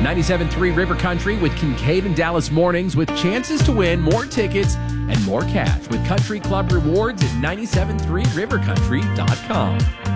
97.3 River Country with Kincaid and Dallas mornings with chances to win more tickets and more cash with Country Club Rewards at 973rivercountry.com.